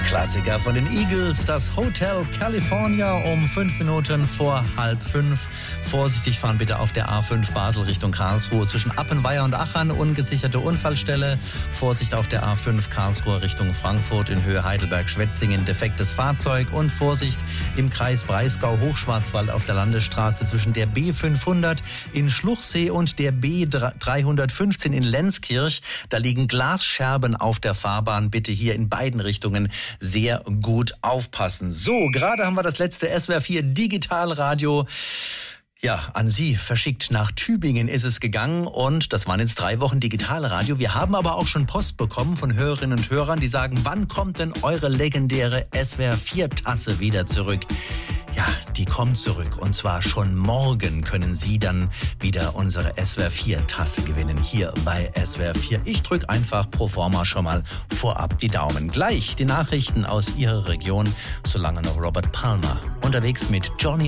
Klassiker von den Eagles, das Hotel California um 5 Minuten vor 4:30. Vorsichtig fahren bitte auf der A5 Basel Richtung Karlsruhe zwischen Appenweier und Achern, ungesicherte Unfallstelle. Vorsicht auf der A5 Karlsruhe Richtung Frankfurt in Höhe Heidelberg-Schwetzingen, defektes Fahrzeug. Und Vorsicht im Kreis Breisgau-Hochschwarzwald auf der Landesstraße zwischen der B500 in Schluchsee und der B315 in Lenzkirch. Da liegen Glasscherben auf der Fahrbahn. Bitte hier in beiden Richtungen sehr gut aufpassen. So, gerade haben wir das letzte SWR 4 Digitalradio an Sie verschickt. Nach Tübingen ist es gegangen und das waren jetzt 3 Wochen Digitalradio. Wir haben aber auch schon Post bekommen von Hörerinnen und Hörern, die sagen, wann kommt denn eure legendäre SWR 4 Tasse wieder zurück? Ja, die kommt zurück und zwar schon morgen können Sie dann wieder unsere SWR 4 Tasse gewinnen hier bei SWR 4. Ich drücke einfach pro forma schon mal vorab die Daumen. Gleich die Nachrichten aus Ihrer Region, solange noch Robert Palmer unterwegs mit Johnny